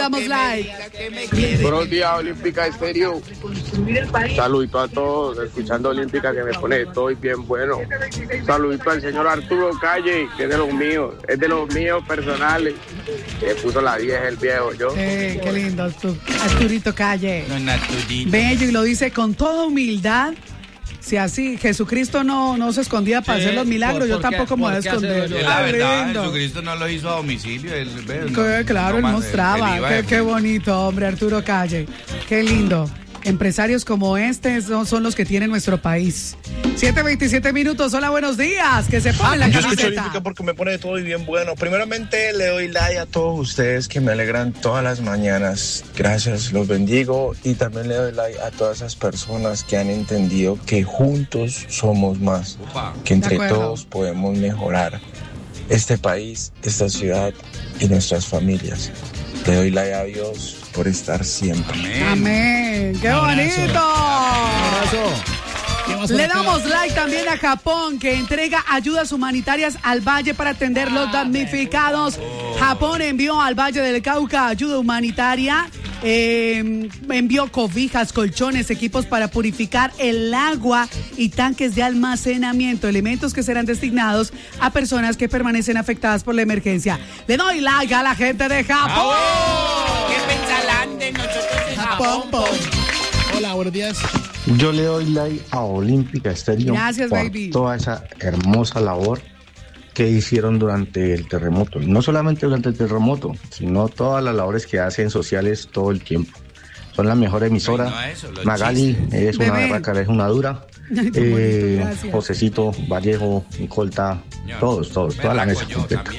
damos like. Buenos días, Olímpica Estéreo. Saludito a todos, escuchando Olímpica que me pone todo bien bueno. Saludito al señor Arturo Calle, que es de los míos personales. Que puso la 10 el viejo, yo. Qué lindo, Arturito Calle. Bello, y lo dice con toda humildad. Si así Jesucristo no se escondía para hacer los milagros, yo tampoco me voy a esconder. La verdad, Jesucristo no lo hizo a domicilio. Claro, él mostraba. Qué bonito, hombre, Arturo Calle. Qué lindo. Empresarios como este son los que tiene nuestro país. 7:27 minutos. Hola, buenos días. Que se pone la camiseta. Yo escucho Olímpica porque me pone todo y bien bueno. Primeramente le doy like a todos ustedes que me alegran todas las mañanas. Gracias, los bendigo. Y también le doy like a todas esas personas que han entendido que juntos somos más. Que entre todos podemos mejorar este país, esta ciudad y nuestras familias. Le doy like a Dios por estar siempre. Amén. ¡Qué bonito! Le damos like también a Japón, que entrega ayudas humanitarias al Valle para atender los damnificados. Japón envió al Valle del Cauca ayuda humanitaria. Envió cobijas, colchones, equipos para purificar el agua y tanques de almacenamiento, elementos que serán destinados a personas que permanecen afectadas por la emergencia. Le doy like a la gente de Japón. ¡Qué pensalante nosotros en Japón! Hola, buenos días. Yo le doy like a Olímpica Estéreo por toda esa hermosa labor que hicieron durante el terremoto. No solamente durante el terremoto, sino todas las labores que hacen sociales todo el tiempo. Son la mejor emisora. Magali es una berraca, es una dura. Josecito, Vallejo, Nicolta, todos, toda la mesa completa.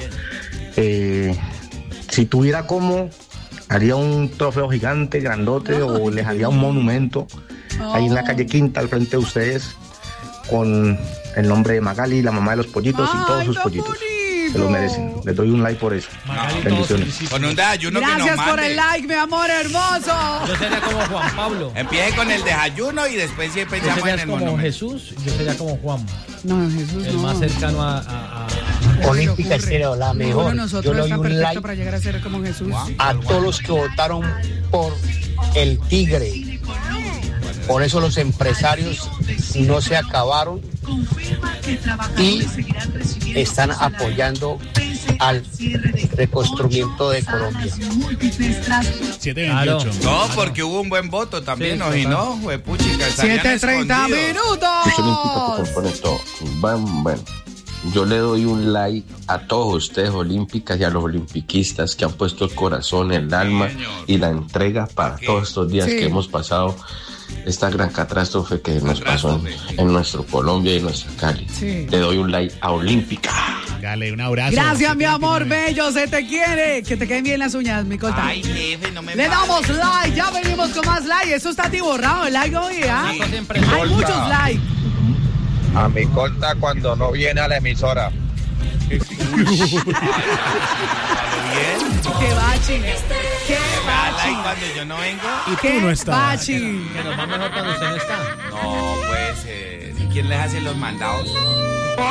Si tuviera como, haría un trofeo gigante, grandote, o les haría un monumento ahí en la calle Quinta, al frente de ustedes, con el nombre de Magali, la mamá de los pollitos y todos sus pollitos. Bonito. Se lo merecen. Les doy un like por eso. Bendiciones. Con un desayuno que nos mande. Gracias por el like, mi amor hermoso. Yo sería como Juan Pablo. Empiece con el desayuno y después sí pensamos en el como monumento. Jesús, yo sería como Juan. No, Jesús el más cercano a Olímpica Estéreo, la mejor. Yo le doy un like para llegar a ser como Jesús. A todos los que votaron por el Tigre. Por eso los empresarios no se acabaron y están apoyando al reconstruimiento de Colombia. 7:28. No, porque hubo un buen voto también, sí, ¿no? Y no, juepuchica. 7:30 minutos. Bueno, yo le doy un like a todos ustedes olímpicas y a los olimpiquistas que han puesto el corazón, el alma y la entrega para todos estos días que hemos pasado. Esta gran catástrofe que nos pasó en nuestro Colombia y en nuestra Cali. Le doy un like a Olímpica. Dale, un abrazo. Gracias, mi amor bello, se te quiere. Que te queden bien las uñas, mi colta. Ay, jefe, no me Le damos like, ya venimos con más like. Eso está atiborrado, el like hoy, ¿ah? Hay muchos likes. A mi corta cuando no viene a la emisora. ¡Qué bachi! ¡Qué bachi! Cuando yo no vengo. Y tú no estás. Bachi! Que nos va mejor cuando usted no está. No, pues, ¿quién les hace los mandados?